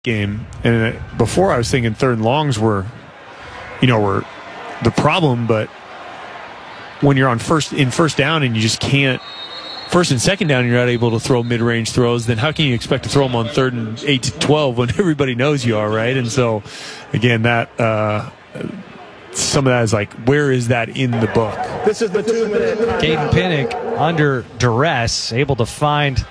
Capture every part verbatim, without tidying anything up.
game. And before I was thinking third and longs were, you know, were the problem, but when you're on first in first down and you just can't, first and second down, you're not able to throw mid-range throws, then how can you expect to throw them on third and eight to twelve when everybody knows you are, right? And so, again, that uh, some of that is like, where is that in the book? This is the two-minute. Caden Pinnock under duress, able to find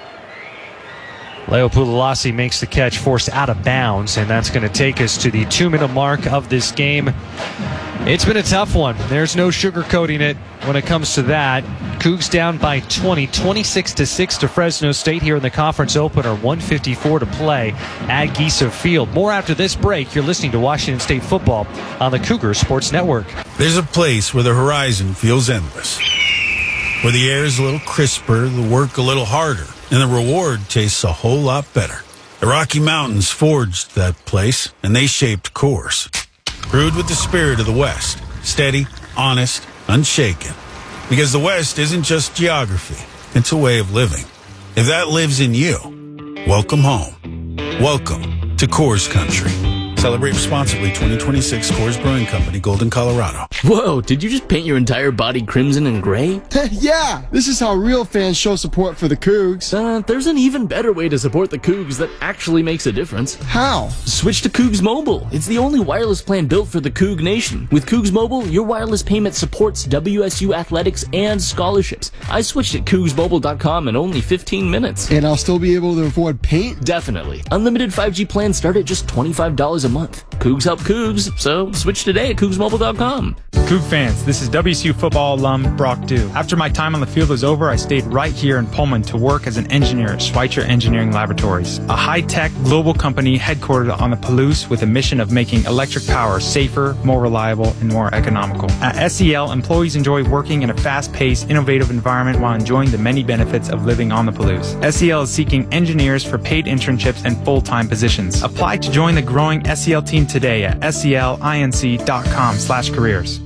Leo Pulalasi, makes the catch, forced out of bounds, and that's going to take us to the two-minute mark of this game. It's been a tough one. There's no sugarcoating it when it comes to that. Cougs down by twenty, twenty-six to six to Fresno State here in the conference opener. one fifty-four to play at Giesa Field. More after this break. You're listening to Washington State football on the Cougar Sports Network. There's a place where the horizon feels endless, where the air is a little crisper, the work a little harder, and the reward tastes a whole lot better. The Rocky Mountains forged that place, and they shaped course. Brewed with the spirit of the West, steady, honest, unshaken. Because the West isn't just geography, it's a way of living. If that lives in you, welcome home. Welcome to Coors Country. Celebrate responsibly. Twenty twenty-six Coors Brewing Company, Golden, Colorado. Whoa, did you just paint your entire body crimson and gray? Yeah, this is how real fans show support for the Cougs. Uh, there's an even better way to support the Cougs that actually makes a difference. How? Switch to Cougs Mobile. It's the only wireless plan built for the Coug Nation. With Cougs Mobile, your wireless payment supports W S U athletics and scholarships. I switched at Cougs Mobile dot com in only fifteen minutes. And I'll still be able to afford paint? Definitely. Unlimited five G plans start at just twenty-five dollars a month. Cougs help Cougs, so switch today at Cougs Mobile dot com. Coug fans, this is W S U football alum Brock Dew. After my time on the field was over, I stayed right here in Pullman to work as an engineer at Schweitzer Engineering Laboratories, a high-tech global company headquartered on the Palouse with a mission of making electric power safer, more reliable, and more economical. At S E L, employees enjoy working in a fast-paced, innovative environment while enjoying the many benefits of living on the Palouse. S E L is seeking engineers for paid internships and full-time positions. Apply to join the growing S E L team today at S E L inc dot com slash careers.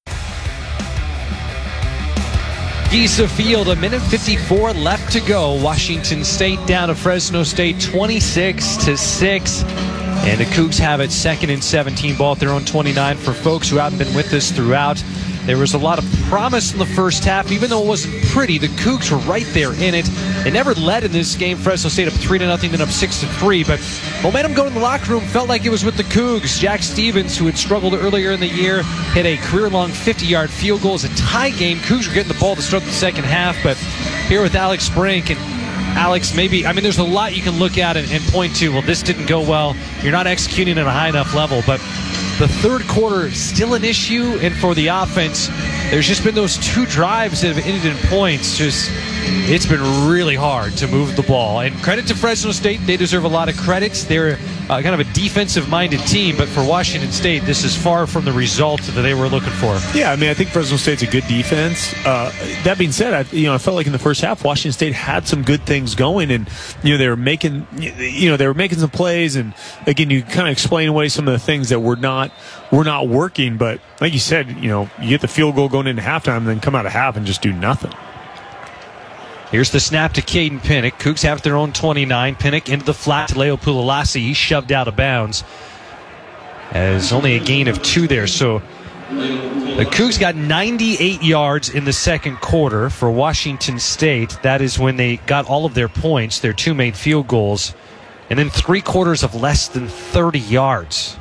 Giesa Field, a minute fifty-four left to go. Washington State down to Fresno State, twenty-six to six. And the Cougs have it second and seventeen, ball at their own twenty-nine. For folks who haven't been with us throughout, there was a lot of promise in the first half. Even though it wasn't pretty, the Cougs were right there in it. They never led in this game. Fresno State up three to nothing, then up six to three. But momentum going in the locker room felt like it was with the Cougs. Jack Stevens, who had struggled earlier in the year, hit a career-long fifty-yard field goal. It was a tie game. Cougs were getting the ball to start the second half. But here with Alex Brink, and Alex, maybe, I mean, there's a lot you can look at and, and point to. Well, this didn't go well. You're not executing at a high enough level. But the third quarter still an issue, and for the offense, there's just been those two drives that have ended in points. Just, it's been really hard to move the ball. And credit to Fresno State, they deserve a lot of credit. They're uh, kind of a defensive-minded team, but for Washington State, this is far from the result that they were looking for. Yeah, I mean, I think Fresno State's a good defense. Uh, that being said, I, you know, I felt like in the first half, Washington State had some good things going, and you know, they were making, you know, they were making some plays, and again, you kind of explain away some of the things that were not were not working. But like you said, you know, you get the field goal going into halftime, and then come out of half and just do nothing. Here's the snap to Caden Pinnock. Cougs have their own twenty-nine. Pinnock into the flat to Leo Pulalasi. He's shoved out of bounds. As only a gain of two there. So the Cougs got ninety-eight yards in the second quarter for Washington State. That is when they got all of their points, their two made field goals, and then three quarters of less than thirty yards.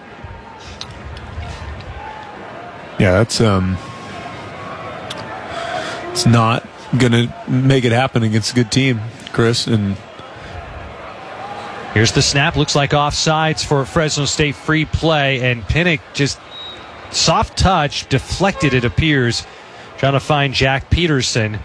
Yeah, that's um, it's not going to make it happen against a good team, Chris. And here's the snap. Looks like offsides for Fresno State, free play, and Pinnock just soft touch, deflected it appears, trying to find Jack Peterson.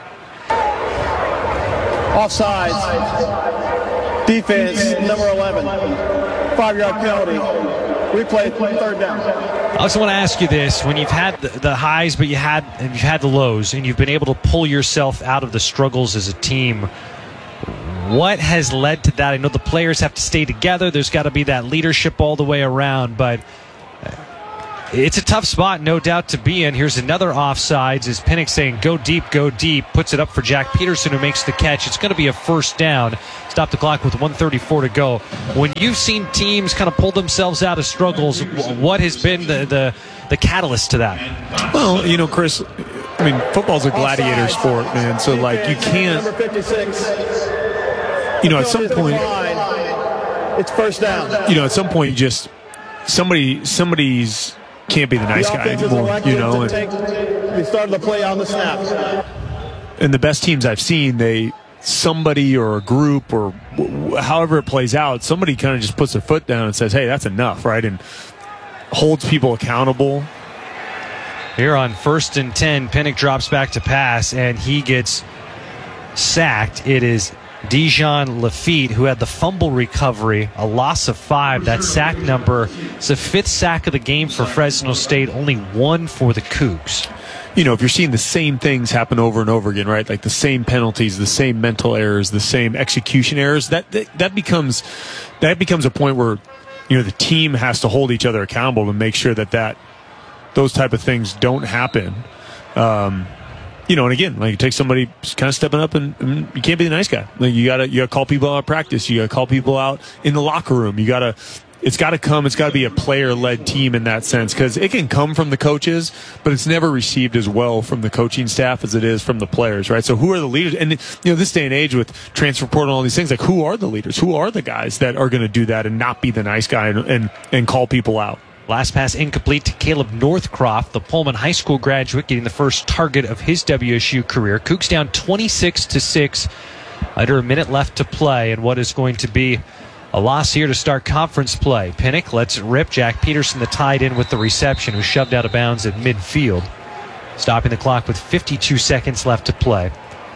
Offsides. Defense, number eleven. Five-yard penalty. Replay, third down. I also want to ask you this: when you've had the, the highs, but you had and you've had the lows, and you've been able to pull yourself out of the struggles as a team, what has led to that? I know the players have to stay together. There's got to be that leadership all the way around, but it's a tough spot, no doubt, to be in. Here's another offsides as Pinnock saying, go deep, go deep. Puts it up for Jack Peterson, who makes the catch. It's going to be a first down. Stop the clock with one thirty-four to go. When you've seen teams kind of pull themselves out of struggles, what has been the, the, the catalyst to that? Well, you know, Chris, I mean, football's a gladiator sport, man. So, like, you can't, Number fifty-six. you know, at some point, It's first down. you know, at some point, you just, somebody, somebody's can't be the nice The guy offense is anymore, elected you know. to And, take- They started the play on the snap. and the best teams I've seen, they, somebody or a group or w- however it plays out, somebody kind of just puts their foot down and says, hey, that's enough, right? And holds people accountable. Here on first and ten, Pinnock drops back to pass, and he gets sacked. It is Dijon Lafitte who had the fumble recovery, a loss of five. That sack number is the fifth sack of the game for Fresno State, only one for the Cougs. You know, if you're seeing the same things happen over and over again, right? Like the same penalties, the same mental errors, the same execution errors, that that, that becomes that becomes a point where, you know, the team has to hold each other accountable to make sure that that those type of things don't happen. Um, you know, and again, like, it takes somebody kind of stepping up, and, and you can't be the nice guy. Like, you gotta you gotta call people out of practice. You gotta call people out in the locker room. You gotta. It's got to come. It's got to be a player-led team in that sense, because it can come from the coaches, but it's never received as well from the coaching staff as it is from the players, right? So who are the leaders? And, you know, this day and age with transfer portal and all these things, like, who are the leaders? Who are the guys that are going to do that and not be the nice guy and, and, and call people out? Last pass incomplete to Caleb Northcroft, the Pullman High School graduate, getting the first target of his W S U career. Cougs down twenty-six to six, under a minute left to play, and what is going to be a loss here to start conference play. Pinnock lets it rip. Jack Peterson, the tied in with the reception, who shoved out of bounds at midfield. Stopping the clock with fifty-two seconds left to play.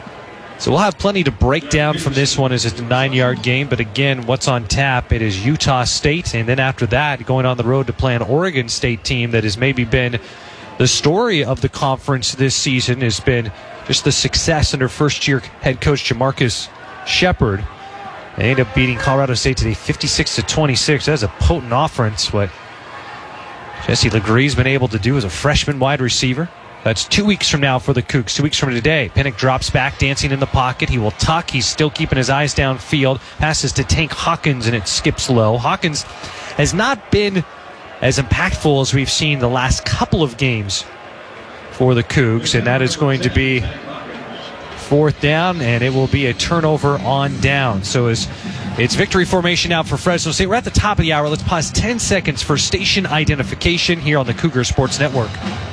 So we'll have plenty to break down from this one as it's a nine-yard game. But again, what's on tap? It is Utah State. And then after that, going on the road to play an Oregon State team that has maybe been the story of the conference this season, has been just the success under first-year head coach Jamarcus Shepard. They end up beating Colorado State today fifty-six to twenty-six. That's a potent offense. What Jesse Legree's been able to do as a freshman wide receiver. That's two weeks from now for the Cougs. Two weeks from today. Pinnock drops back, dancing in the pocket. He will tuck. He's still keeping his eyes downfield. Passes to Tank Hawkins, and it skips low. Hawkins has not been as impactful as we've seen the last couple of games for the Cougs, and that is going to be fourth down, and it will be a turnover on down. So as it's victory formation now for Fresno State. We're at the top of the hour. Let's pause ten seconds for station identification here on the Cougar Sports Network.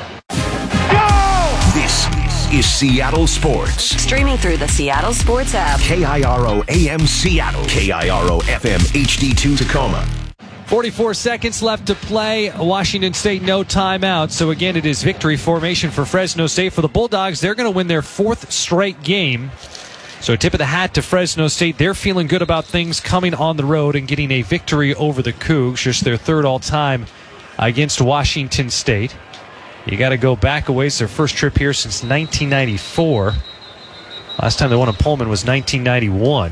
This is Seattle Sports. Streaming through the Seattle Sports app. K I R O A M Seattle. K I R O F M H D two Tacoma. forty-four seconds left to play. Washington State, no timeout. So again, it is victory formation for Fresno State. For the Bulldogs, they're going to win their fourth straight game. So tip of the hat to Fresno State. They're feeling good about things coming on the road and getting a victory over the Cougs. Just their third all-time against Washington State. You got to go back a ways. Their first trip here since nineteen ninety-four. Last time they won in Pullman was nineteen ninety-one.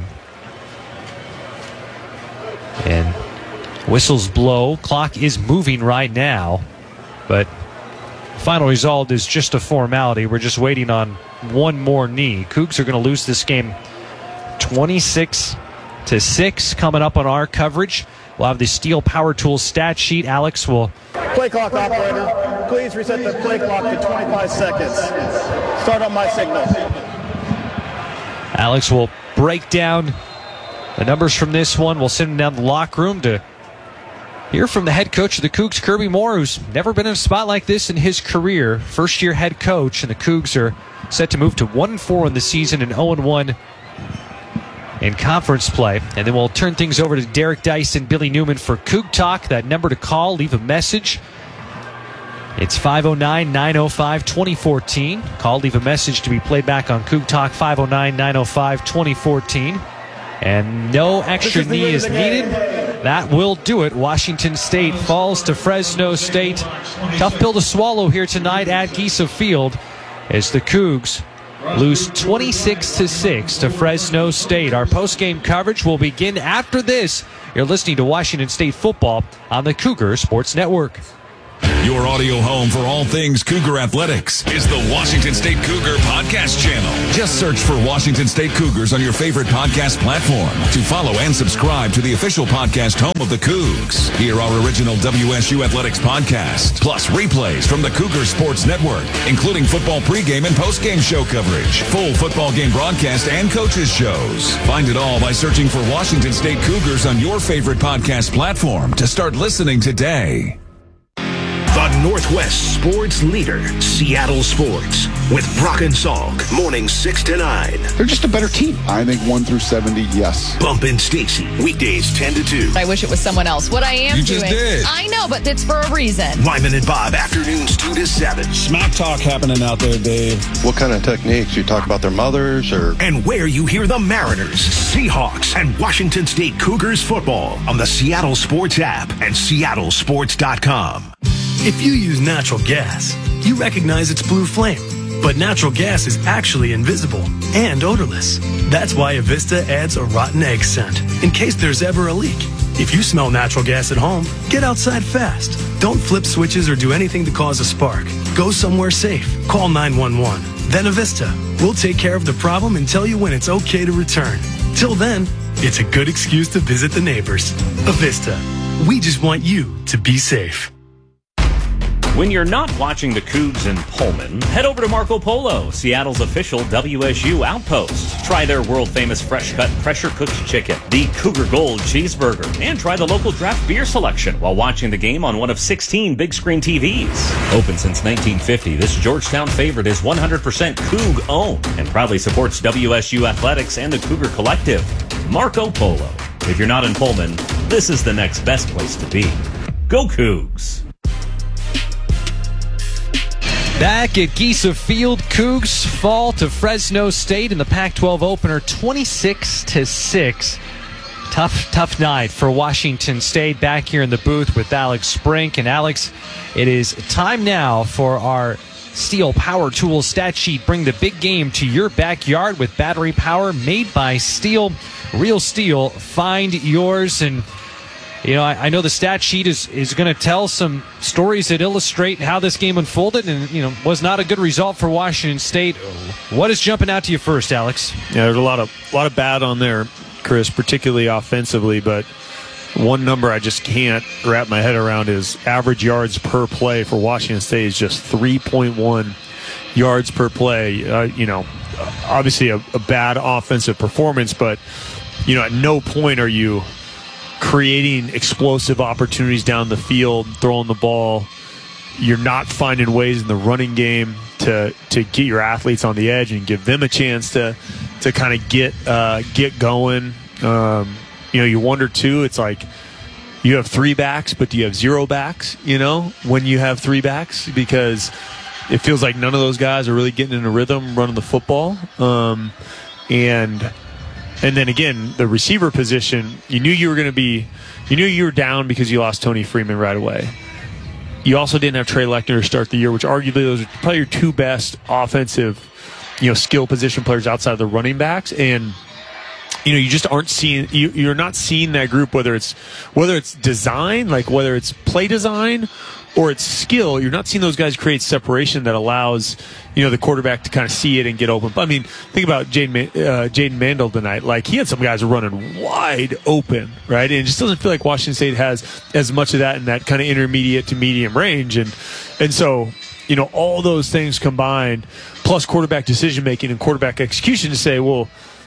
And whistles blow. Clock is moving right now. But final result is just a formality. We're just waiting on one more knee. Cougs are going to lose this game twenty-six to six. Coming up on our coverage, we'll have the Steel Power Tools stat sheet. Alex will... Play clock operator, please reset the play clock to twenty-five seconds. Start on my signal. Alex will break down the numbers from this one. We'll send him down the locker room to hear from the head coach of the Cougs, Kirby Moore, who's never been in a spot like this in his career. First-year head coach, and the Cougs are set to move to one and four in the season and oh and one in conference play. And then we'll turn things over to Derek Dice and Billy Newman for Coug Talk. That number to call, leave a message. It's five oh nine, nine oh five, two oh one four. Call, leave a message to be played back on Coug Talk, five oh nine, nine oh five, two oh one four. And no extra knee is needed. That will do it. Washington State falls to Fresno State. Tough pill to swallow here tonight at Giesa Field as the Cougs lose twenty-six to six to Fresno State. Our post-game coverage will begin after this. You're listening to Washington State football on the Cougar Sports Network. Your audio home for all things Cougar Athletics is the Washington State Cougar Podcast Channel. Just search for Washington State Cougars on your favorite podcast platform to follow and subscribe to the official podcast home of the Cougs. Hear our original W S U Athletics podcast, plus replays from the Cougar Sports Network, including football pregame and postgame show coverage, full football game broadcast, and coaches shows. Find it all by searching for Washington State Cougars on your favorite podcast platform to start listening today. The Northwest sports leader, Seattle Sports, with Brock and Salk, morning six to nine. They're just a better team. I think one through seventy, yes. Bump and Stacy, weekdays ten to two. I wish it was someone else. What I am You doing. just did. I know, but it's for a reason. Lyman and Bob, afternoons two to seven. Smack talk happening out there, Dave. What kind of techniques? You talk about their mothers or? And where you hear the Mariners, Seahawks, and Washington State Cougars football on the Seattle Sports app and seattle sports dot com. If you use natural gas, you recognize its blue flame. But natural gas is actually invisible and odorless. That's why Avista adds a rotten egg scent in case there's ever a leak. If you smell natural gas at home, get outside fast. Don't flip switches or do anything to cause a spark. Go somewhere safe. Call nine one one. Then Avista. We'll take care of the problem and tell you when it's okay to return. Till then, it's a good excuse to visit the neighbors. Avista. We just want you to be safe. When you're not watching the Cougs in Pullman, head over to Marco Polo, Seattle's official W S U outpost. Try their world-famous fresh-cut, pressure-cooked chicken, the Cougar Gold cheeseburger, and try the local draft beer selection while watching the game on one of sixteen big-screen T Vs. Open since nineteen fifty, this Georgetown favorite is one hundred percent Coug-owned and proudly supports W S U Athletics and the Cougar Collective. Marco Polo. If you're not in Pullman, this is the next best place to be. Go Cougs! Back at Giesa Field, Cougs fall to Fresno State in the Pac twelve opener, twenty-six to six. Tough, tough night for Washington State. Back here in the booth with Alex Sprink. And Alex, it is time now for our Steel Power Tools stat sheet. Bring the big game to your backyard with battery power made by Steel. Real steel. Find yours. And You know, I, I know the stat sheet is, is going to tell some stories that illustrate how this game unfolded and, you know, was not a good result for Washington State. What is jumping out to you first, Alex? Yeah, there's a lot of a lot of bad on there, Chris, particularly offensively, but one number I just can't wrap my head around is average yards per play for Washington State is just three point one yards per play. Uh, you know, obviously a, a bad offensive performance, but, you know, at no point are you creating explosive opportunities down the field, throwing the ball. You're not finding ways in the running game to to get your athletes on the edge and give them a chance to to kind of get uh, get going. Um, you know, you wonder too. It's like you have three backs, but do you have zero backs? You know, when you have three backs, because it feels like none of those guys are really getting in a rhythm running the football. Um, and And then again, the receiver position, you knew you were going to be, you knew you were down because you lost Tony Freeman right away. You also didn't have Trey Lechner to start the year, which arguably those are probably your two best offensive, you know, skill position players outside of the running backs. And, you know, you just aren't seeing, you, you're not seeing that group, whether it's, whether it's design, like whether it's play design or it's skill, you're not seeing those guys create separation that allows, you know, the quarterback to kind of see it and get open. I mean, think about Jaden uh, Jaden Mandel tonight. Like, he had some guys running wide open, right? And it just doesn't feel like Washington State has as much of that in that kind of intermediate to medium range. And and so, you know, all those things combined, plus quarterback decision-making and quarterback execution to say, well,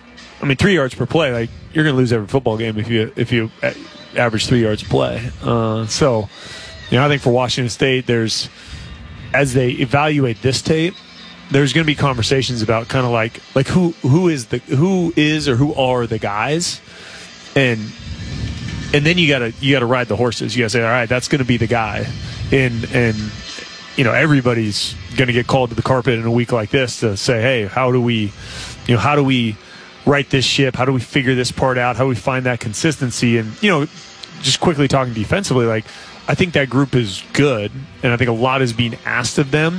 I mean, three yards per play, like, you're going to lose every football game if you if you average three yards a play. Uh, so, you know, I think for Washington State, there's, as they evaluate this tape, there's going to be conversations about kind of like like who who is the who is or who are the guys, and and then you gotta you gotta ride the horses. You gotta say, all right, that's going to be the guy, and and you know, everybody's going to get called to the carpet in a week like this to say, hey, how do we, you know, how do we right this ship? How do we figure this part out? How do we find that consistency? And, you know, just quickly talking defensively, like, I think that group is good, and I think a lot is being asked of them.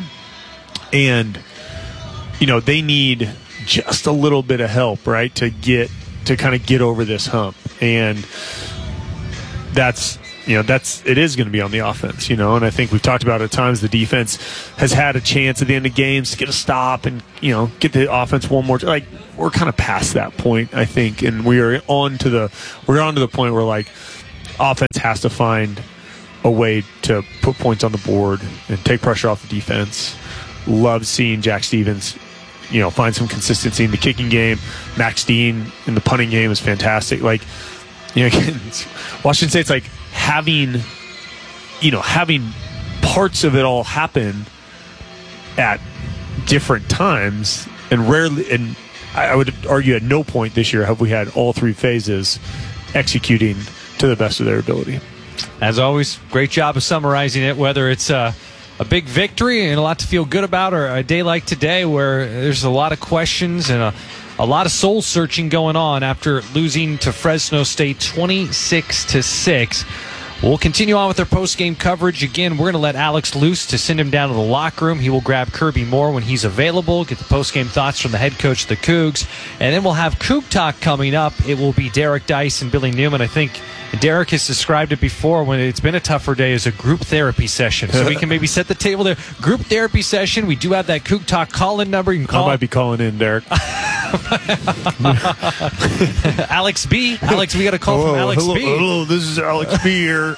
And, you know, they need just a little bit of help, right, to get to kind of get over this hump. And that's you know, that's it is going to be on the offense, you know, and I think we've talked about at times the defense has had a chance at the end of games to get a stop and, you know, get the offense one more. Like, we're kind of past that point, I think, and we are on to the we're on to the point where, like, offense has to find a way to put points on the board and take pressure off the defense. Love seeing Jack Stevens, you know, find some consistency in the kicking game. Max Dean in the punting game is fantastic. Like, you know, again, Washington State's like having, you know, having parts of it all happen at different times, and rarely, and I would argue at no point this year have we had all three phases executing to the best of their ability. As always, great job of summarizing it, whether it's a, a big victory and a lot to feel good about, or a day like today where there's a lot of questions and a A lot of soul searching going on after losing to Fresno State twenty-six to six. We'll continue on with our post-game coverage. Again, we're going to let Alex loose to send him down to the locker room. He will grab Kirby Moore when he's available, get the post-game thoughts from the head coach of the Cougs. And then we'll have Coug Talk coming up. It will be Derek Dice and Billy Newman. I think Derek has described it before when it's been a tougher day as a group therapy session. So we can maybe set the table there. Group therapy session. We do have that Coug Talk call-in number. You can call. I might be calling in, Derek. Alex B. Alex, we got a call hello, from Alex hello, B. Hello, this is Alex B here.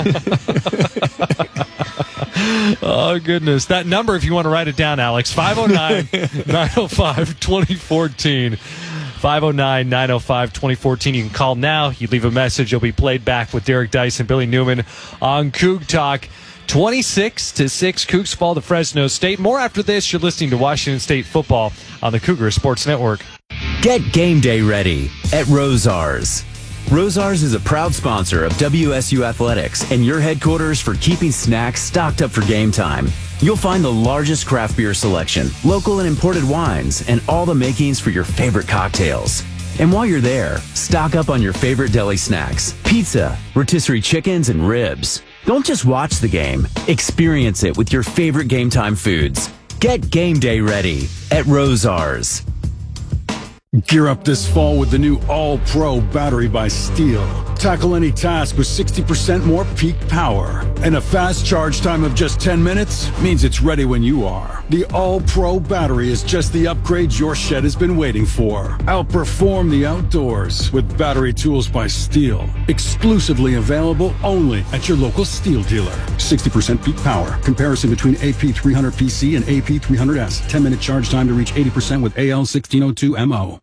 Oh, goodness. That number, if you want to write it down, Alex, five oh nine, nine oh five, two oh one four. five oh nine, nine oh five, two oh one four. You can call now. You leave a message. You'll be played back with Derek Dice and Billy Newman on Coug Talk. twenty-six to six, Cougs fall to Fresno State. More after this. You're listening to Washington State football on the Cougar Sports Network. Get game day ready at Rosars. Rosars is a proud sponsor of W S U Athletics and your headquarters for keeping snacks stocked up for game time. You'll find the largest craft beer selection, local and imported wines, and all the makings for your favorite cocktails. And while you're there, stock up on your favorite deli snacks, pizza, rotisserie chickens, and ribs. Don't just watch the game, experience it with your favorite game time foods. Get game day ready at Rosars. Gear up this fall with the new All-Pro battery by Steel. Tackle any task with sixty percent more peak power. And a fast charge time of just ten minutes means it's ready when you are. The All-Pro battery is just the upgrade your shed has been waiting for. Outperform the outdoors with battery tools by Steel. Exclusively available only at your local Steel dealer. sixty percent peak power. Comparison between A P three hundred P C and A P three hundred S. ten minute charge time to reach eighty percent with A L sixteen oh two M O.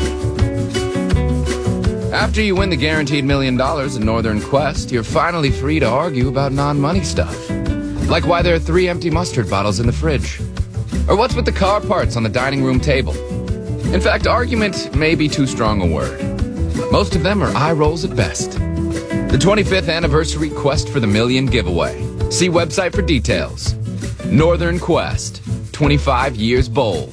After you win the guaranteed million dollars in Northern Quest, you're finally free to argue about non-money stuff. Like why there are three empty mustard bottles in the fridge. Or what's with the car parts on the dining room table. In fact, argument may be too strong a word. Most of them are eye rolls at best. The twenty-fifth anniversary Quest for the Million giveaway. See website for details. Northern Quest, twenty-five years bold.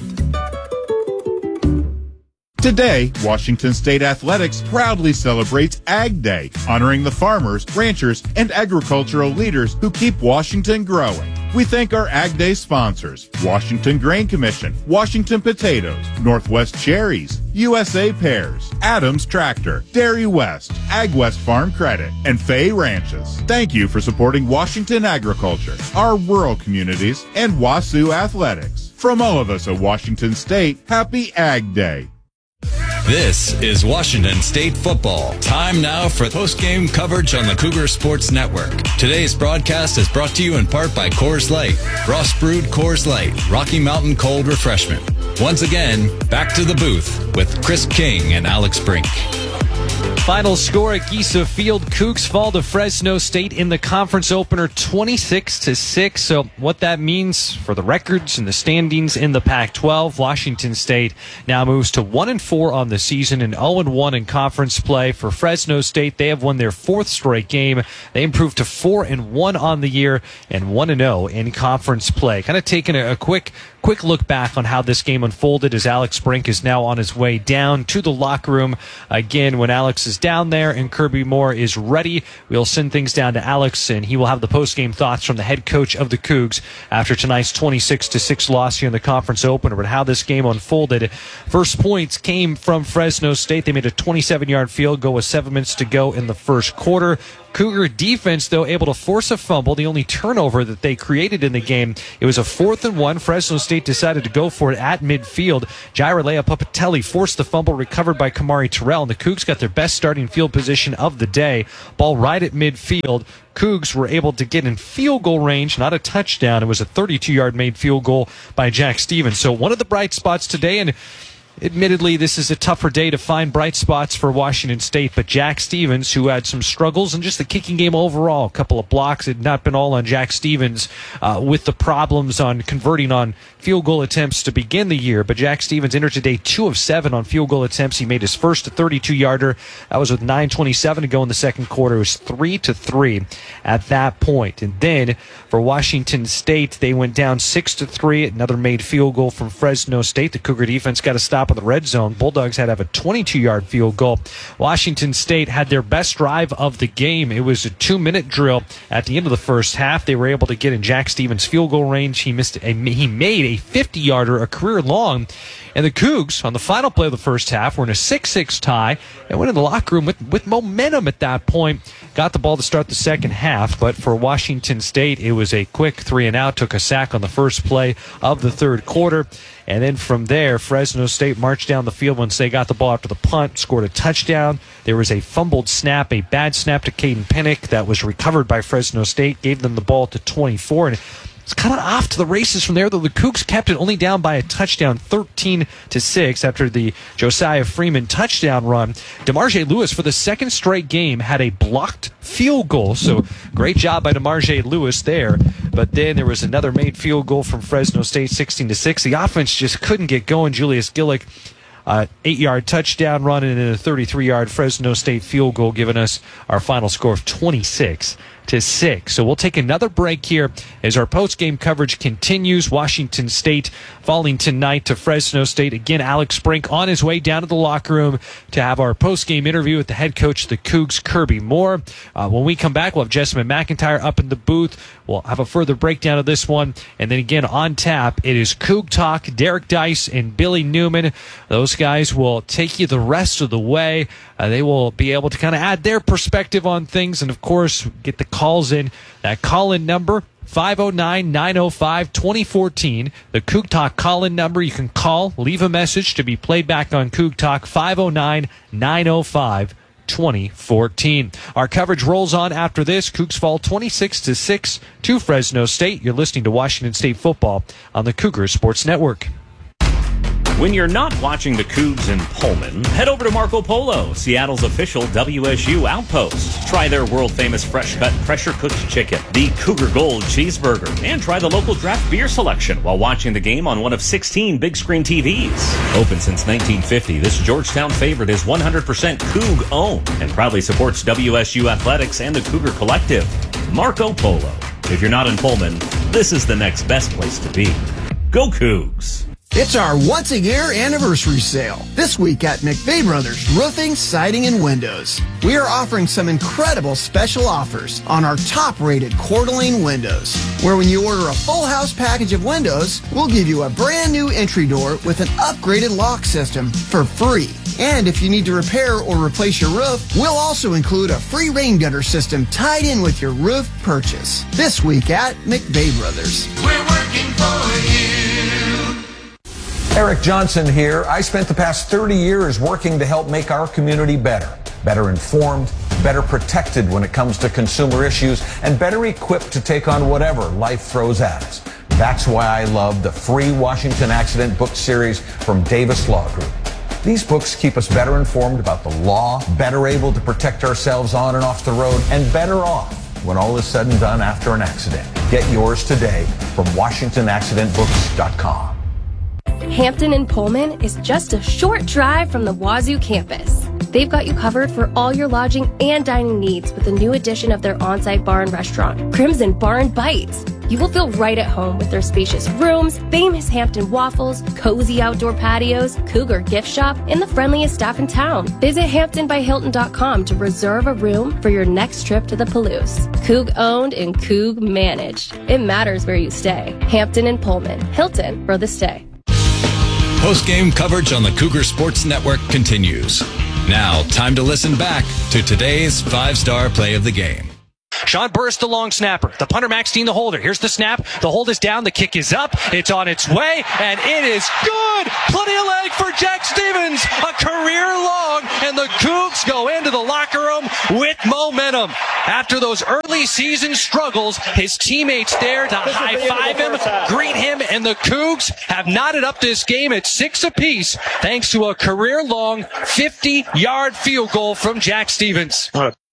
Today, Washington State Athletics proudly celebrates Ag Day, honoring the farmers, ranchers, and agricultural leaders who keep Washington growing. We thank our Ag Day sponsors, Washington Grain Commission, Washington Potatoes, Northwest Cherries, U S A Pears, Adams Tractor, Dairy West, Ag West Farm Credit, and Fay Ranches. Thank you for supporting Washington agriculture, our rural communities, and WASU Athletics. From all of us at Washington State, happy Ag Day. This is Washington State football. Time now for post-game coverage on the Cougar Sports Network. Today's broadcast is brought to you in part by Coors Light. Frost brewed Coors Light, Rocky Mountain cold refreshment. Once again, back to the booth with Chris King and Alex Brink. Final score at Giesa Field. Cougs fall to Fresno State in the conference opener twenty-six to six. So what that means for the records and the standings in the Pac twelve, Washington State now moves to one and four on the season and oh and one in conference play. For Fresno State, they have won their fourth straight game. They improved to four and one on the year and one and oh in conference play. Kind of taking a, a quick Quick look back on how this game unfolded as Alex Brink is now on his way down to the locker room. Again, when Alex is down there and Kirby Moore is ready, we'll send things down to Alex, and he will have the post-game thoughts from the head coach of the Cougs after tonight's twenty-six to six loss here in the conference opener. But how this game unfolded, first points came from Fresno State. They made a twenty-seven yard field goal with seven minutes to go in the first quarter. Cougar defense, though, able to force a fumble, the only turnover that they created in the game. It was a fourth and one. Fresno State decided to go for it at midfield. Jairalea Papatelli forced the fumble, recovered by Kamari Terrell, and the Cougs got their best starting field position of the day. Ball right at midfield. Cougs were able to get in field goal range, not a touchdown. It was a thirty-two-yard made field goal by Jack Stevens. So one of the bright spots today, and admittedly, this is a tougher day to find bright spots for Washington State, but Jack Stevens, who had some struggles in just the kicking game overall, a couple of blocks, it had not been all on Jack Stevens uh, with the problems on converting on field goal attempts to begin the year. But Jack Stevens entered today two of seven on field goal attempts. He made his first thirty-two-yarder. That was with nine twenty-seven to go in the second quarter. It was three to three at that point. And then for Washington State, they went down six to three. Another made field goal from Fresno State. The Cougar defense got a stop in the red zone. Bulldogs had to have a twenty-two-yard field goal. Washington State had their best drive of the game. It was a two-minute drill at the end of the first half. They were able to get in Jack Stevens' field goal range. He missed a, he made a fifty-yarder, a career long. And the Cougs, on the final play of the first half, were in a six six tie and went in the locker room with, with momentum at that point. Got the ball to start the second half, but for Washington State, it was a quick three and out. Took a sack on the first play of the third quarter. And then from there, Fresno State marched down the field once they got the ball after the punt, scored a touchdown. There was a fumbled snap, a bad snap to Caden Pinnock that was recovered by Fresno State, gave them the ball to twenty-four. And it's kind of off to the races from there, though the Cougs kept it only down by a touchdown, thirteen to six, after the Josiah Freeman touchdown run. DeMarge Lewis, for the second straight game, had a blocked field goal, so great job by DeMarge Lewis there. But then there was another made field goal from Fresno State, sixteen to six. The offense just couldn't get going. Julius Gillick, uh, eight-yard touchdown run, and then a thirty-three-yard Fresno State field goal, giving us our final score of twenty-six to six. So we'll take another break here as our post-game coverage continues. Washington State falling tonight to Fresno State. Again, Alex Brink on his way down to the locker room to have our post-game interview with the head coach of the Cougs, Kirby Moore. Uh, when we come back, we'll have Jessamine McIntyre up in the booth. We'll have a further breakdown of this one. And then again, on tap, it is Coug Talk. Derek Dice and Billy Newman. Those guys will take you the rest of the way. Uh, they will be able to kind of add their perspective on things and, of course, get the calls in. That call-in number, five oh nine, nine oh five, two oh one four. The Coug Talk call-in number. You can call, leave a message to be played back on Coug Talk, five oh nine, nine oh five, two oh one four. Our coverage rolls on after this. Cougs fall twenty-six to six to Fresno State. You're listening to Washington State football on the Cougar Sports Network. When you're not watching the Cougs in Pullman, head over to Marco Polo, Seattle's official W S U outpost. Try their world-famous fresh-cut, pressure-cooked chicken, the Cougar Gold cheeseburger, and try the local draft beer selection while watching the game on one of sixteen big-screen T Vs. Open since nineteen fifty, this Georgetown favorite is one hundred percent Coug-owned and proudly supports W S U Athletics and the Cougar Collective. Marco Polo. If you're not in Pullman, this is the next best place to be. Go Cougs! It's our once-a-year anniversary sale. This week at McVeigh Brothers Roofing, Siding, and Windows. We are offering some incredible special offers on our top-rated Coeur d'Alene windows, where when you order a full house package of windows, we'll give you a brand new entry door with an upgraded lock system for free. And if you need to repair or replace your roof, we'll also include a free rain gutter system tied in with your roof purchase. This week at McVeigh Brothers. We're working for you. Eric Johnson here. I spent the past thirty years working to help make our community better. Better informed, better protected when it comes to consumer issues, and better equipped to take on whatever life throws at us. That's why I love the free Washington Accident book series from Davis Law Group. These books keep us better informed about the law, better able to protect ourselves on and off the road, and better off when all is said and done after an accident. Get yours today from Washington Accident Books dot com. Hampton and Pullman is just a short drive from the Wazoo campus. They've got you covered for all your lodging and dining needs with the new addition of their on-site bar and restaurant, Crimson Bar and Bites. You will feel right at home with their spacious rooms, famous Hampton waffles, cozy outdoor patios, Cougar gift shop, and the friendliest staff in town. Visit Hampton by Hilton dot com to reserve a room for your next trip to the Palouse. Coug owned and Coug managed. It matters where you stay. Hampton and Pullman. Hilton for the stay. Post-game coverage on the Cougar Sports Network continues. Now, time to listen back to today's five-star play of the game. Sean Burris, the long snapper. The punter, Max Dean, the holder. Here's the snap. The hold is down. The kick is up. It's on its way, and it is good. Plenty of leg for Jack Stevens. A career long, and the Cougs go into the locker room with momentum. After those early season struggles, his teammates there to high-five him, greet him, and the Cougs have knotted up this game at six apiece thanks to a career-long fifty-yard field goal from Jack Stevens.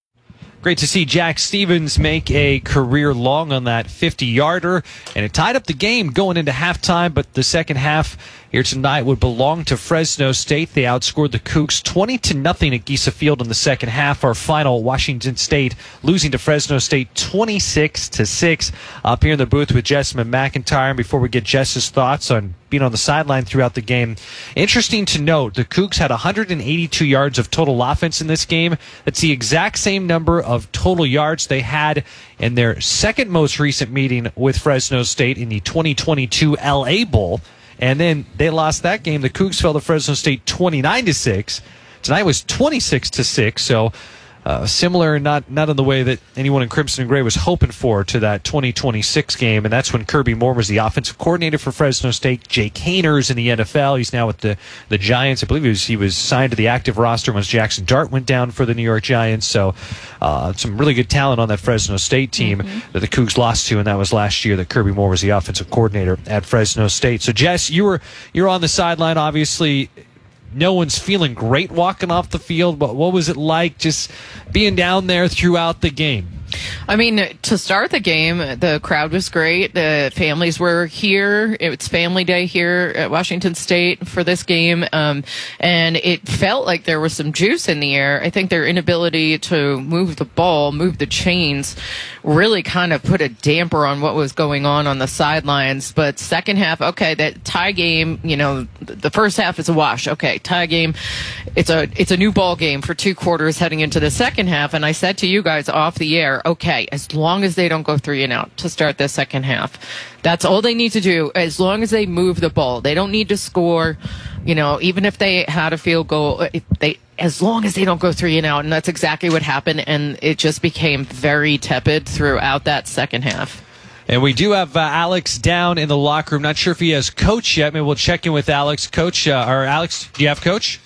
Great to see Jack Stevens make a career long on that fifty-yarder, and it tied up the game going into halftime, but the second half here tonight would belong to Fresno State. They outscored the Cougs twenty to nothing at Giesa Field in the second half. Our final, Washington State losing to Fresno State twenty-six to six. Up here in the booth with Jessamine McIntyre. And before we get Jess's thoughts on being on the sideline throughout the game, interesting to note, the Cougs had one hundred eighty-two yards of total offense in this game. That's the exact same number of total yards they had in their second most recent meeting with Fresno State in the twenty twenty-two L A Bowl. And then they lost that game. The Cougs fell to Fresno State twenty-nine to six. Tonight was twenty-six to six. So uh, similar, not not in the way that anyone in Crimson and Gray was hoping for, to that twenty twenty-six game. And that's when Kirby Moore was the offensive coordinator for Fresno State. Jake Hayner's in the N F L. He's now with the, the Giants. I believe he was, he was signed to the active roster once Jackson Dart went down for the New York Giants. So uh, some really good talent on that Fresno State team mm-hmm. that the Cougs lost to, and that was last year that Kirby Moore was the offensive coordinator at Fresno State. So Jess, you were you're on the sideline, obviously. No one's feeling great walking off the field, but what was it like just being down there throughout the game? I mean, to start the game, the crowd was great. The families were here. It's family day here at Washington State for this game. Um, and it felt like there was some juice in the air. I think their inability to move the ball, move the chains, really kind of put a damper on what was going on on the sidelines. But second half, okay, that tie game, you know, the first half is a wash. Okay, tie game. It's a, it's a new ball game for two quarters heading into the second half. And I said to you guys off the air, okay, as long as they don't go three and out to start the second half, that's all they need to do. As long as they move the ball, they don't need to score. You know, even if they had a field goal, if they, as long as they don't go three and out, and that's exactly what happened. And it just became very tepid throughout that second half. And we do have uh, Alex down in the locker room. Not sure if he has Coach yet. Maybe we'll check in with Alex. Coach, uh, or Alex, do you have Coach?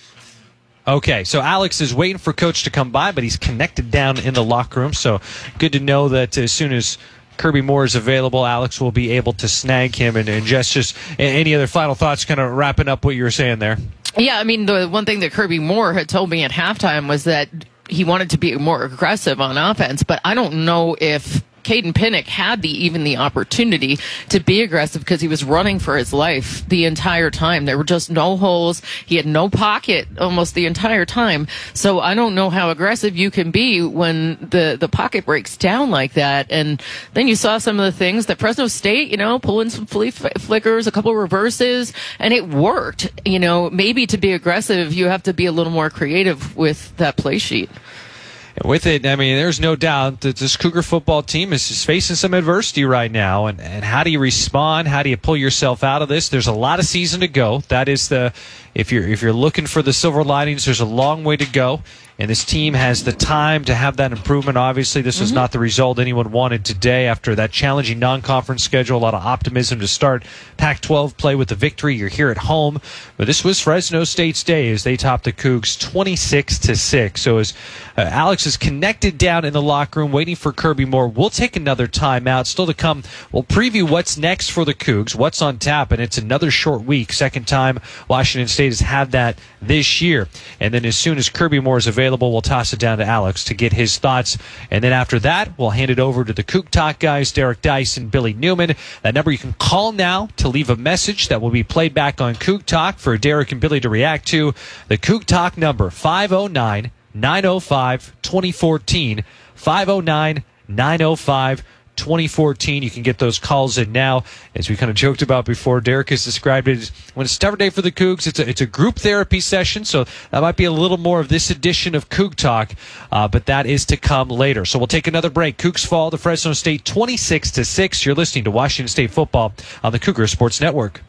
Okay, so Alex is waiting for Coach to come by, but he's connected down in the locker room. So good to know that as soon as Kirby Moore is available, Alex will be able to snag him. And, and Jess, just any other final thoughts, kind of wrapping up what you were saying there? Yeah, I mean, the one thing that Kirby Moore had told me at halftime was that he wanted to be more aggressive on offense, but I don't know if Caden Pinnock had the even the opportunity to be aggressive because he was running for his life the entire time. There were just no holes. He had no pocket almost the entire time. So I don't know how aggressive you can be when the, the pocket breaks down like that. And then you saw some of the things that Fresno State, you know, pulling some flea flickers, a couple reverses, and it worked. You know, maybe to be aggressive, you have to be a little more creative with that play sheet. And with it, I mean, there's no doubt that this Cougar football team is just facing some adversity right now. And, and how do you respond? How do you pull yourself out of this? There's a lot of season to go. That is the, if you're if you're looking for the silver linings, there's a long way to go. And this team has the time to have that improvement. Obviously, this was mm-hmm. not the result anyone wanted today after that challenging non-conference schedule. A lot of optimism to start Pac twelve play with the victory. You're here at home. But this was Fresno State's day as they topped the Cougs twenty-six to six. So as uh, Alex is connected down in the locker room waiting for Kirby Moore, we'll take another timeout. Still to come, we'll preview what's next for the Cougs, what's on tap, and it's another short week. Second time Washington State has had that this year. And then as soon as Kirby Moore is available, we'll toss it down to Alex to get his thoughts. And then after that, we'll hand it over to the Coug Talk guys, Derek Dice and Billy Newman. That number you can call now to leave a message that will be played back on Coug Talk for Derek and Billy to react to. The Coug Talk number, five oh nine, nine oh five, two oh one four, five oh nine, nine oh five, twenty fourteen. You can get those calls in now. As we kind of joked about before, Derek has described it as when it's Discover Day for the Cougs, it's a, it's a group therapy session, so that might be a little more of this edition of Coug Talk, uh, but that is to come later. So we'll take another break. Cougs fall to Fresno State twenty-six to six. You're listening to Washington State football on the Cougar Sports Network.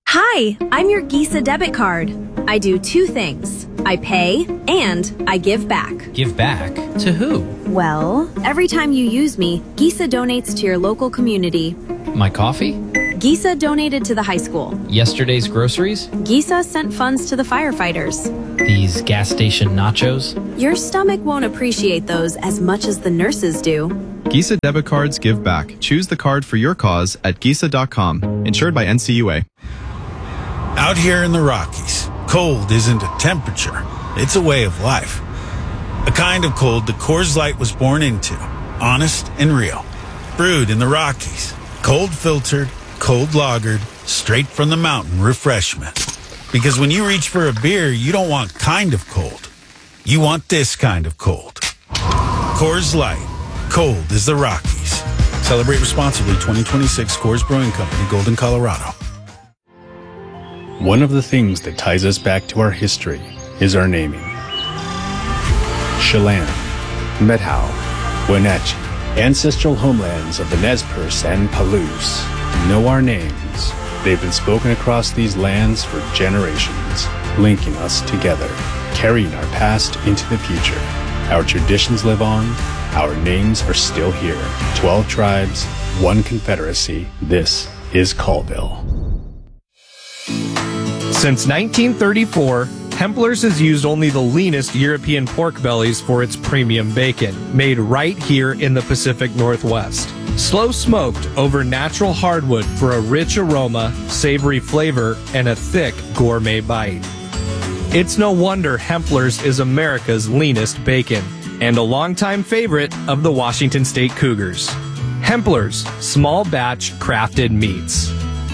Hi, I'm your Gisa debit card. I do two things. I pay and I give back. Give back? To who? Well, every time you use me, Gisa donates to your local community. My coffee? Gisa donated to the high school. Yesterday's groceries? Gisa sent funds to the firefighters. These gas station nachos? Your stomach won't appreciate those as much as the nurses do. Gisa debit cards give back. Choose the card for your cause at gisa dot com. Insured by N C U A. Out here in the Rockies, cold isn't a temperature, it's a way of life. A kind of cold that Coors Light was born into, honest and real. Brewed in the Rockies, cold filtered, cold lagered, straight from the mountain refreshment. Because when you reach for a beer, you don't want kind of cold. You want this kind of cold. Coors Light, cold as the Rockies. Celebrate responsibly. Twenty twenty-six Coors Brewing Company, Golden, Colorado. One of the things that ties us back to our history is our naming. Chelan, Methow, Wenatchee, ancestral homelands of the Nez Perce and Palouse, know our names. They've been spoken across these lands for generations, linking us together, carrying our past into the future. Our traditions live on, our names are still here. Twelve tribes, one confederacy. This is Colville. Since nineteen thirty-four, Hempler's has used only the leanest European pork bellies for its premium bacon, made right here in the Pacific Northwest. Slow smoked over natural hardwood for a rich aroma, savory flavor, and a thick gourmet bite. It's no wonder Hempler's is America's leanest bacon, and a longtime favorite of the Washington State Cougars. Hempler's, small batch crafted meats.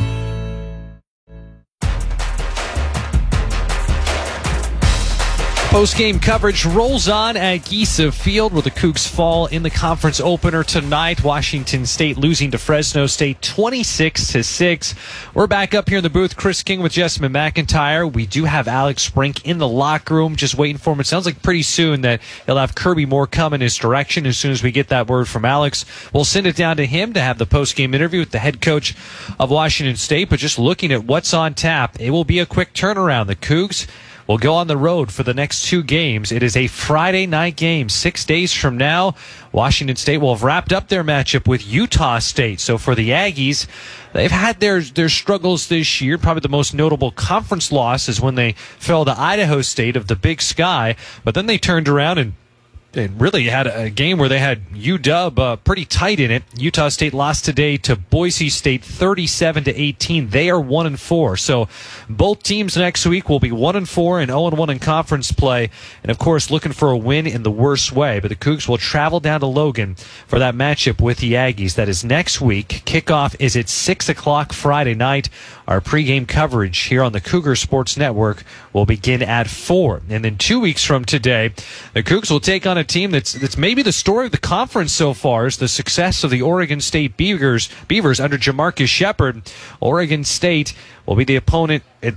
Post-game coverage rolls on at Gisa Field where the Cougs fall in the conference opener tonight. Washington State losing to Fresno State twenty-six to six. We're back up here in the booth. Chris King with Jessamine McIntyre. We do have Alex Sprink in the locker room just waiting for him. It sounds like pretty soon that he'll have Kirby Moore come in his direction. As soon as we get that word from Alex, we'll send it down to him to have the post-game interview with the head coach of Washington State. But just looking at what's on tap, it will be a quick turnaround. The Cougs will go on the road for the next two games. It is a Friday night game. Six days from now, Washington State will have wrapped up their matchup with Utah State. So for the Aggies, they've had their, their struggles this year. Probably the most notable conference loss is when they fell to Idaho State of the Big Sky. But then they turned around and and really had a game where they had U W uh, pretty tight in it. Utah State lost today to Boise State thirty-seven to eighteen. They are one and four. So both teams next week will be one and four and zero and one in conference play. And of course, looking for a win in the worst way. But the Cougs will travel down to Logan for that matchup with the Aggies. That is next week. Kickoff is at six o'clock Friday night. Our pregame coverage here on the Cougar Sports Network will begin at four. And then two weeks from today, the Cougs will take on a team that's that's maybe the story of the conference so far is the success of the Oregon State Beavers, Beavers under Jamarcus Shepard. Oregon State will be the opponent at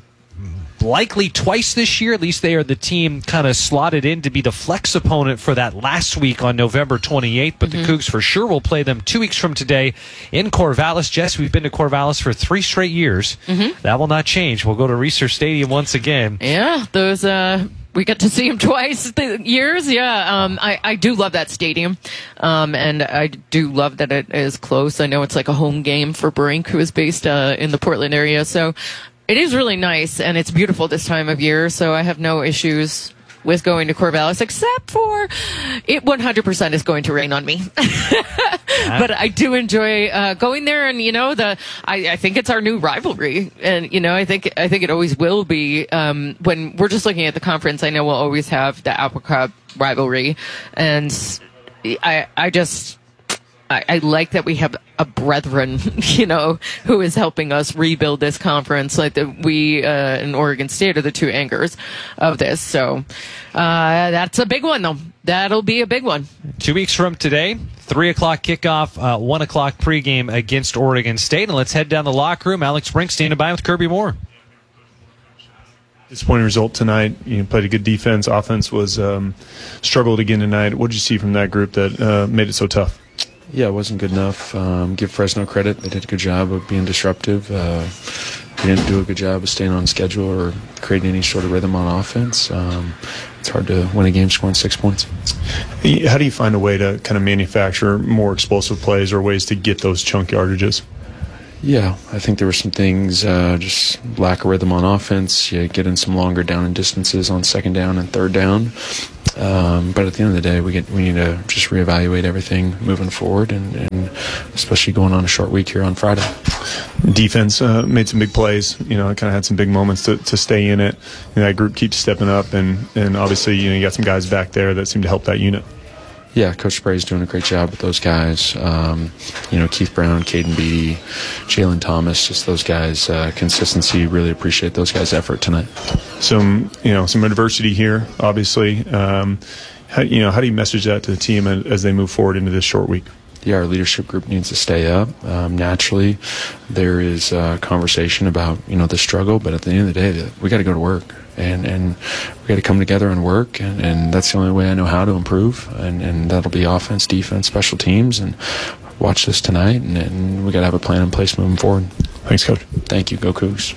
likely twice this year. At least they are the team kind of slotted in to be the flex opponent for that last week on November twenty-eighth. But mm-hmm. the Cougs for sure will play them two weeks from today in Corvallis. Jess, we've been to Corvallis for three straight years. Mm-hmm. That will not change. We'll go to Reser Stadium once again. Yeah, those uh we got to see him twice the years. Yeah, um, I, I do love that stadium. Um, and I do love that it is close. I know it's like a home game for Brink, who is based uh, in the Portland area. So it is really nice, and it's beautiful this time of year. So I have no issues with going to Corvallis, except for it one hundred percent is going to rain on me. But I do enjoy uh, going there, and you know, the I, I think it's our new rivalry, and you know, I think I think it always will be. Um, when we're just looking at the conference, I know we'll always have the Apple Cup rivalry, and I I just I, I like that we have a brethren, you know, who is helping us rebuild this conference. Like the, we uh, in Oregon State are the two anchors of this. So uh, that's a big one, though. That'll be a big one. Two weeks from today, three o'clock kickoff, uh, one o'clock pregame against Oregon State. And let's head down the locker room. Alex Sprink standing by with Kirby Moore. Disappointing result tonight. You know, played a good defense. Offense was um, struggled again tonight. What did you see from that group that uh, made it so tough? Yeah, it wasn't good enough. Um, give Fresno credit. They did a good job of being disruptive. Uh, we didn't do a good job of staying on schedule or creating any sort of rhythm on offense. Um, it's hard to win a game scoring six points. How do you find a way to kind of manufacture more explosive plays or ways to get those chunk yardages? Yeah, I think there were some things, uh, just lack of rhythm on offense. You get in some longer down and distances on second down and third down. Um, but at the end of the day, we get we need to just reevaluate everything moving forward, and, and especially going on a short week here on Friday. Defense uh, made some big plays. You know, it kind of had some big moments to, to stay in it. And that group keeps stepping up, and, and obviously, you know, you got some guys back there that seem to help that unit. Yeah, Coach Spray's doing a great job with those guys. Um, you know, Keith Brown, Caden Beatty, Jalen Thomas, just those guys. Uh, consistency, really appreciate those guys' effort tonight. Some, you know, some adversity here, obviously. Um, how, you know, how do you message that to the team as they move forward into this short week? Yeah, our leadership group needs to stay up. Um, naturally, there is a conversation about, you know, the struggle, but at the end of the day, we got to go to work. And, and we got to come together and work, and, and that's the only way I know how to improve, and, and that'll be offense, defense, special teams, and watch this tonight, and, and we got to have a plan in place moving forward. Thanks, Coach. Thank you. Go Cougs.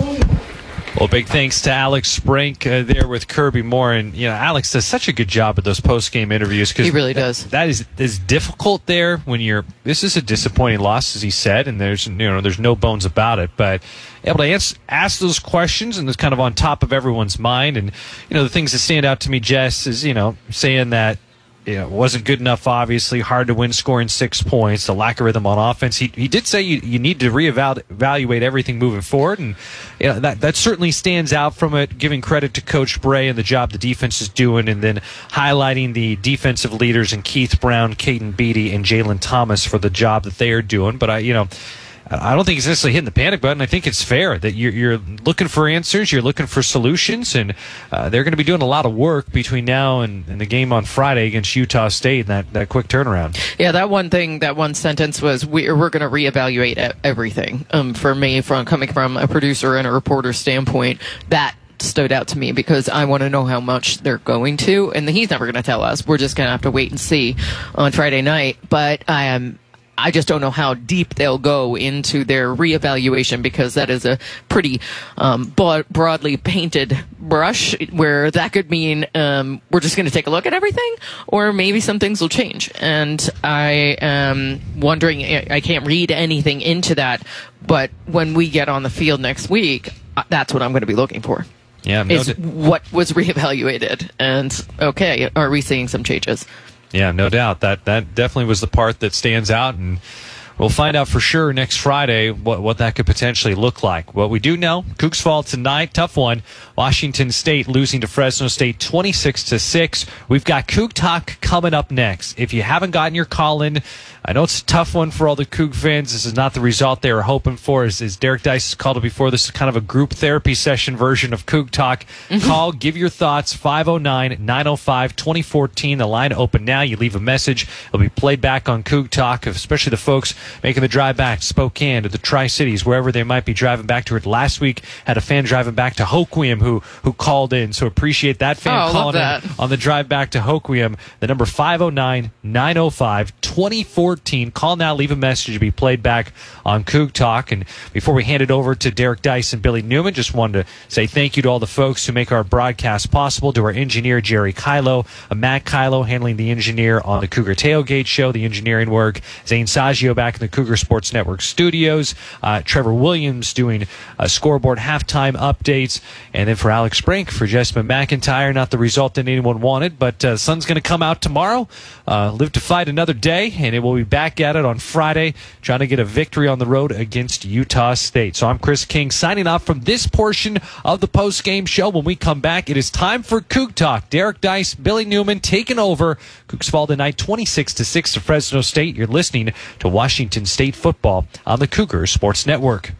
Well, big thanks to Alex Sprink uh, there with Kirby Moore. And, you know, Alex does such a good job at those post-game interviews. Cause he really does. That is, is difficult there when you're – this is a disappointing loss, as he said, and there's, you know, there's no bones about it. But able to ask, ask those questions, and it's kind of on top of everyone's mind. And, you know, the things that stand out to me, Jess, is, you know, saying that, you know, it wasn't good enough, obviously, hard to win scoring six points, the lack of rhythm on offense. He he did say you, you need to reevaluate everything moving forward, and you know, that, that certainly stands out from it, giving credit to Coach Bray and the job the defense is doing, and then highlighting the defensive leaders in Keith Brown, Caden Beatty, and Jalen Thomas for the job that they are doing. But, I, you know, I don't think it's necessarily hitting the panic button. I think it's fair that you're, you're looking for answers, you're looking for solutions, and uh, they're going to be doing a lot of work between now and, and the game on Friday against Utah State, and that, that quick turnaround. Yeah, that one thing, that one sentence was, we, we're going to reevaluate everything. Um, for me, from coming from a producer and a reporter standpoint, that stood out to me because I want to know how much they're going to, and he's never going to tell us. We're just going to have to wait and see on Friday night. But I am... I just don't know how deep they'll go into their reevaluation, because that is a pretty um, broad, broadly painted brush, where that could mean um, we're just going to take a look at everything, or maybe some things will change. And I am wondering, I can't read anything into that, but when we get on the field next week, that's what I'm going to be looking for. Yeah, no is d- what was reevaluated, and okay, are we seeing some changes? Yeah, no doubt. That that definitely was the part that stands out, and we'll find out for sure next Friday what, what that could potentially look like. What we do know, Cougs fall tonight, tough one. Washington State losing to Fresno State twenty-six to six. We've got Coug Talk coming up next. If you haven't gotten your call in, I know it's a tough one for all the Coug fans. This is not the result they were hoping for. As, as Derek Dice has called it before, this is kind of a group therapy session version of Coug Talk. Mm-hmm. Call, give your thoughts, five oh nine, nine oh five, two oh one four. The line open now. You leave a message. It'll be played back on Coug Talk, especially the folks making the drive back to Spokane, to the Tri-Cities, wherever they might be driving back to it. Last week, had a fan driving back to Hoquiam who who called in, so appreciate that fan oh, calling that. in on the drive back to Hoquiam. The number five oh nine, nine oh five, two oh one four. Call now, leave a message to be played back on Coug Talk. And before we hand it over to Derek Dice and Billy Newman, just wanted to say thank you to all the folks who make our broadcast possible, to our engineer, Jerry Kylo, uh, Matt Kylo handling the engineer on the Cougar Tailgate Show, the engineering work, Zane Saggio back in the Cougar Sports Network studios, uh, Trevor Williams doing uh, scoreboard halftime updates, and then for Alex Sprink, for Jessamine McIntyre, not the result that anyone wanted, but uh, the sun's going to come out tomorrow, uh, live to fight another day, and it will be back at it on Friday, trying to get a victory on the road against Utah State. So I'm Chris King signing off from this portion of the post-game show. When we come back, it is time for Coug Talk. Derek Dice, Billy Newman taking over. Cougs fall tonight twenty-six to six to Fresno State. You're listening to Washington State football on the Cougar Sports Network.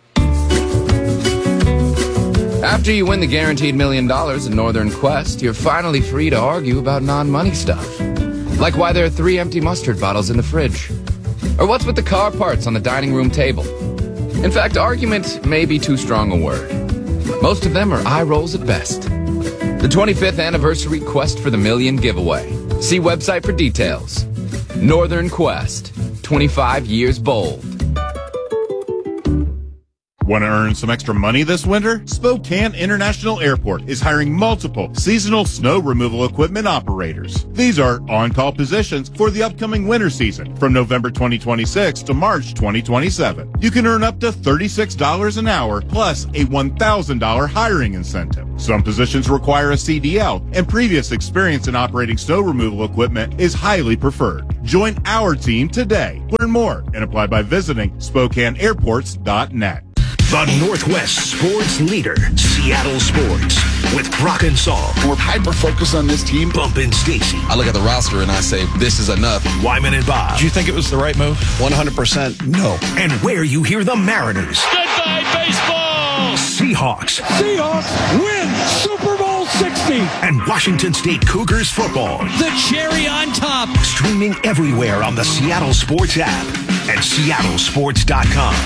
After you win the guaranteed million dollars in Northern Quest, you're finally free to argue about non-money stuff. Like why there are three empty mustard bottles in the fridge. Or what's with the car parts on the dining room table. In fact, argument may be too strong a word. Most of them are eye rolls at best. The twenty-fifth anniversary Quest for the Million giveaway. See website for details. Northern Quest, twenty-five years bold. Want to earn some extra money this winter? Spokane International Airport is hiring multiple seasonal snow removal equipment operators. These are on-call positions for the upcoming winter season from November twenty twenty-six to March twenty twenty-seven. You can earn up to thirty-six dollars an hour plus a one thousand dollars hiring incentive. Some positions require a C D L, and previous experience in operating snow removal equipment is highly preferred. Join our team today. Learn more and apply by visiting Spokane Airports dot net. The Northwest sports leader, Seattle Sports, with Brock and Saul. We're hyper-focused on this team. Bump and Stacy. I look at the roster and I say, this is enough. Wyman and Bob. Did you think it was the right move? one hundred percent no. And where you hear the Mariners. Goodbye, baseball! Seahawks. Seahawks win Super Bowl sixty! And Washington State Cougars football. The cherry on top! Streaming everywhere on the Seattle Sports app and Seattle Sports dot com.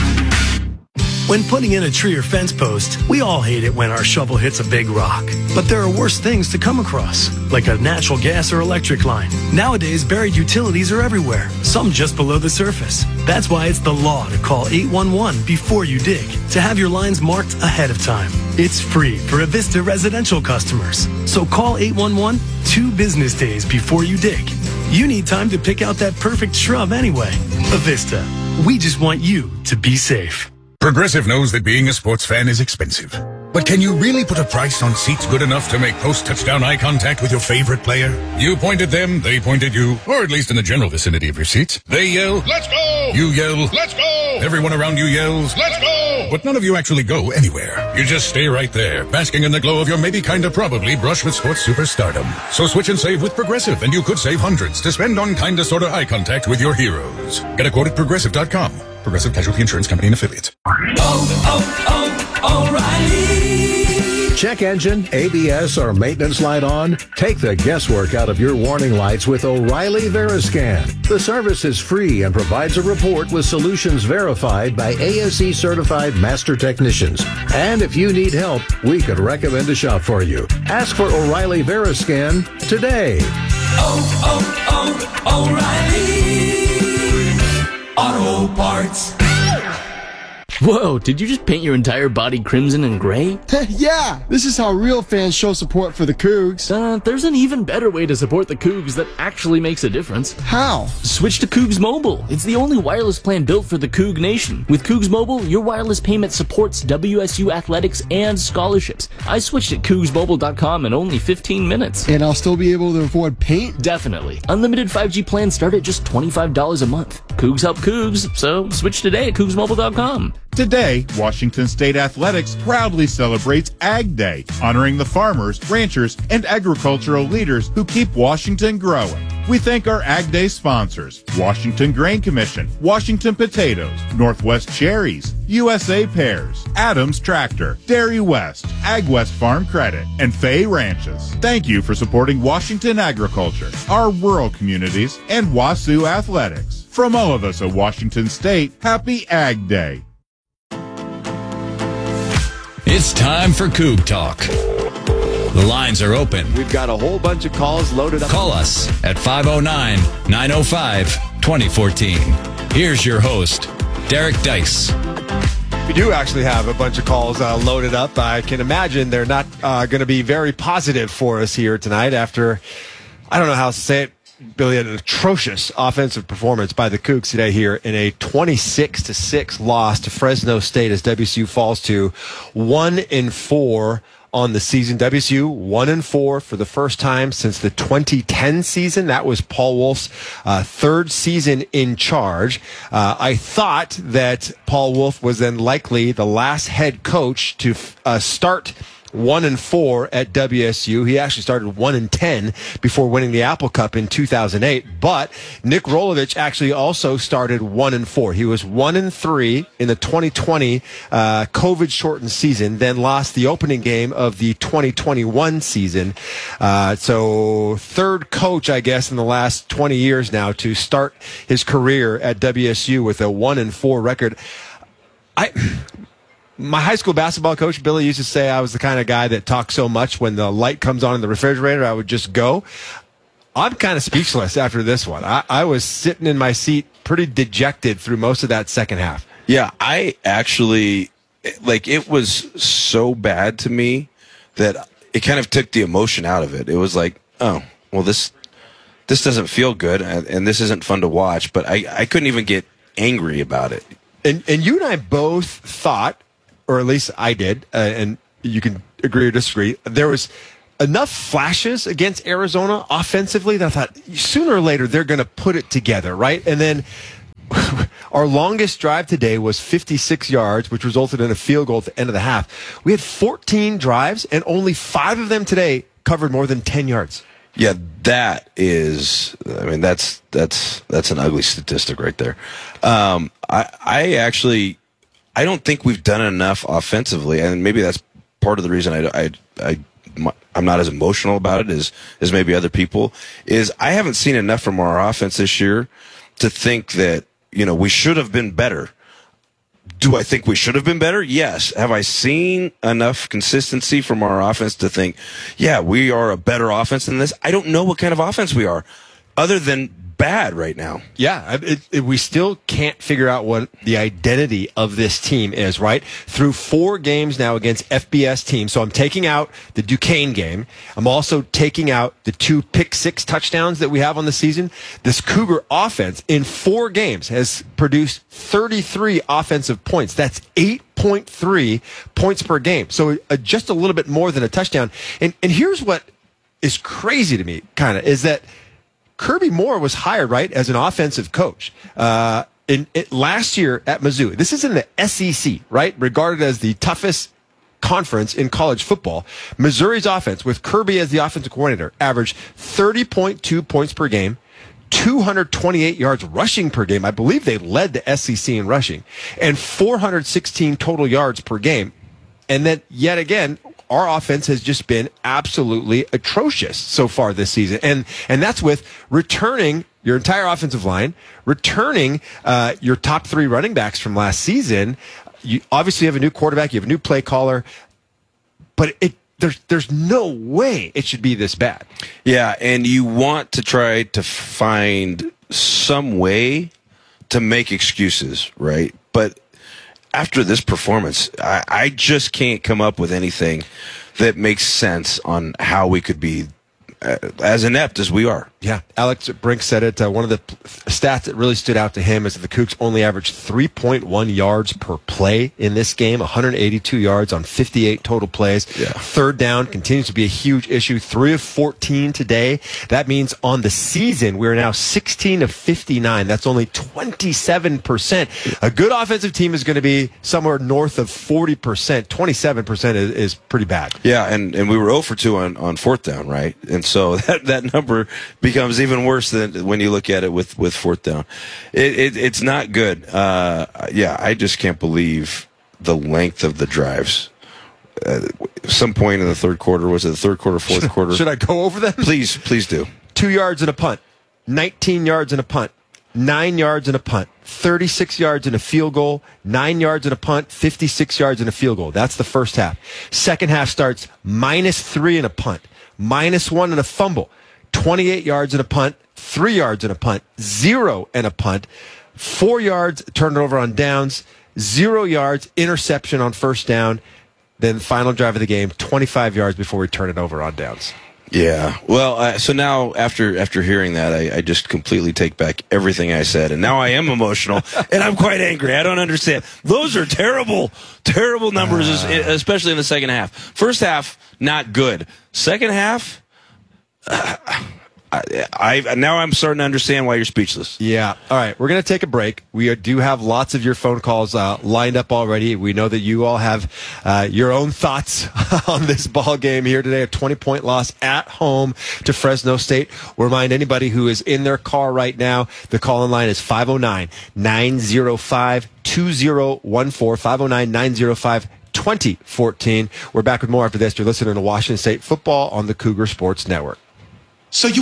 When putting in a tree or fence post, we all hate it when our shovel hits a big rock. But there are worse things to come across, like a natural gas or electric line. Nowadays, buried utilities are everywhere, some just below the surface. That's why it's the law to call eight one one before you dig, to have your lines marked ahead of time. It's free for Avista residential customers. So call eight one one two business days before you dig. You need time to pick out that perfect shrub anyway. Avista, we just want you to be safe. Progressive knows that being a sports fan is expensive. But can you really put a price on seats good enough to make post-touchdown eye contact with your favorite player? You point at them, they point at you, or at least in the general vicinity of your seats. They yell, "Let's go!" You yell, "Let's go!" Everyone around you yells, "Let's go!" But none of you actually go anywhere. You just stay right there, basking in the glow of your maybe kinda probably brush with sports superstardom. So switch and save with Progressive, and you could save hundreds to spend on kinda sorta eye contact with your heroes. Get a quote at Progressive dot com. Progressive Casualty Insurance Company and Affiliates. Oh, oh, oh, O'Reilly! Check engine, A B S, or maintenance light on? Take the guesswork out of your warning lights with O'Reilly Veriscan. The service is free and provides a report with solutions verified by A S E certified master technicians. And if you need help, we could recommend a shop for you. Ask for O'Reilly Veriscan today. Oh, oh, oh, O'Reilly! Auto Parts. Whoa, did you just paint your entire body crimson and gray? Yeah, this is how real fans show support for the Cougs. Uh, there's an even better way to support the Cougs that actually makes a difference. How? Switch to Cougs Mobile. It's the only wireless plan built for the Coug Nation. With Cougs Mobile, your wireless payment supports W S U athletics and scholarships. I switched at Cougs Mobile dot com in only fifteen minutes. And I'll still be able to afford paint? Definitely. Unlimited five G plans start at just twenty-five dollars a month. Cougs help Cougs, so switch today at Cougs Mobile dot com. Today, Washington State Athletics proudly celebrates Ag Day, honoring the farmers, ranchers, and agricultural leaders who keep Washington growing. We thank our Ag Day sponsors, Washington Grain Commission, Washington Potatoes, Northwest Cherries, U S A Pears, Adams Tractor, Dairy West, Ag West Farm Credit, and Fay Ranches. Thank you for supporting Washington agriculture, our rural communities, and WASU athletics. From all of us at Washington State, happy Ag Day. It's time for Coug Talk. The lines are open. We've got a whole bunch of calls loaded up. Call us at five oh nine, nine oh five, twenty fourteen. Here's your host, Derek Dice. We do actually have a bunch of calls uh, loaded up. I can imagine they're not uh, going to be very positive for us here tonight after, I don't know how else to say it, Billy, an atrocious offensive performance by the Cougs today here in a twenty-six to six loss to Fresno State as W S U falls to one and four on the season. W S U one and four for the first time since the twenty ten season. That was Paul Wolf's uh, third season in charge. Uh, I thought that Paul Wolf was then likely the last head coach to uh, start one and four at W S U. He actually started one and ten before winning the Apple Cup in two thousand eight. But Nick Rolovich actually also started one and four. He was one and three in the twenty twenty uh, COVID-shortened season, then lost the opening game of the twenty twenty-one season. Uh, so third coach, I guess, in the last twenty years now to start his career at W S U with a one and four record. I. My high school basketball coach, Billy, used to say I was the kind of guy that talked so much when the light comes on in the refrigerator, I would just go. I'm kind of speechless after this one. I, I was sitting in my seat pretty dejected through most of that second half. Yeah, I actually, like, it was so bad to me that it kind of took the emotion out of it. It was like, oh, well, this this doesn't feel good, and, and this isn't fun to watch, but I, I couldn't even get angry about it. And and you and I both thought, or at least I did, uh, and you can agree or disagree, there was enough flashes against Arizona offensively that I thought sooner or later they're going to put it together, right? And then our longest drive today was fifty-six yards, which resulted in a field goal at the end of the half. We had fourteen drives, and only five of them today covered more than ten yards. Yeah, that is, I mean, that's that's that's an ugly statistic right there. Um, I, I actually, I don't think we've done enough offensively, and maybe that's part of the reason I, I, I, I'm not as emotional about it as, as maybe other people, is I haven't seen enough from our offense this year to think that, you know, we should have been better. Do I think we should have been better? Yes. Have I seen enough consistency from our offense to think, yeah, we are a better offense than this? I don't know what kind of offense we are, other than bad right now. Yeah, it, it, we still can't figure out what the identity of this team is, right? Through four games now against F B S teams. So I'm taking out the Duquesne game. I'm also taking out the two pick six touchdowns that we have on the season. This Cougar offense in four games has produced thirty-three offensive points. That's eight point three points per game. So uh, just a little bit more than a touchdown. And, and here's what is crazy to me, kind of, is that Kirby Moore was hired, right, as an offensive coach uh, in, in last year at Mizzou. This is in the S E C, right, regarded as the toughest conference in college football. Missouri's offense, with Kirby as the offensive coordinator, averaged thirty point two points per game, two hundred twenty-eight yards rushing per game. I believe they led the S E C in rushing, and four hundred sixteen total yards per game. And then, yet again, our offense has just been absolutely atrocious so far this season. And and that's with returning your entire offensive line, returning uh, your top three running backs from last season. You obviously have a new quarterback, you have a new play caller, but it there's there's no way it should be this bad. Yeah, and you want to try to find some way to make excuses, right? But after this performance, I, I just can't come up with anything that makes sense on how we could be uh, as inept as we are. Yeah, Alex Brink said it. Uh, one of the p- stats that really stood out to him is that the Cougs only averaged three point one yards per play in this game, one hundred eighty-two yards on fifty-eight total plays. Yeah. Third down continues to be a huge issue. three of fourteen today. That means on the season, we're now sixteen of fifty-nine. That's only twenty-seven percent. A good offensive team is going to be somewhere north of forty percent. twenty-seven percent is, is pretty bad. Yeah, and, and we were zero for two on, on fourth down, right? And so that, that number becomes even worse than when you look at it with, with fourth down. It, it, it's not good. Uh, yeah, I just can't believe the length of the drives. Uh, some point in the third quarter, was it the third quarter, fourth quarter? Should I go over them? Please, please do. Two yards and a punt, nineteen yards and a punt, nine yards and a punt, thirty-six yards and a field goal, nine yards and a punt, fifty-six yards and a field goal. That's the first half. Second half starts minus three and a punt, minus one and a fumble, twenty-eight yards and a punt, three yards and a punt, zero and a punt, four yards, turned it over on downs, zero yards, interception on first down, then final drive of the game, twenty-five yards before we turn it over on downs. Yeah. Well, uh, so now after after hearing that, I, I just completely take back everything I said, and now I am emotional, and I'm quite angry. I don't understand. Those are terrible, terrible numbers, uh, especially in the second half. First half, not good. Second half, uh, I, I now I'm starting to understand why you're speechless. Yeah. All right. We're going to take a break. We do have lots of your phone calls uh, lined up already. We know that you all have uh, your own thoughts on this ball game here today. A twenty-point loss at home to Fresno State. We'll remind anybody who is in their car right now, the call-in line is five oh nine, nine oh five, two oh one four, five oh nine, nine oh five, twenty fourteen. We're back with more after this. You're listening to Washington State Football on the Cougar Sports Network. So you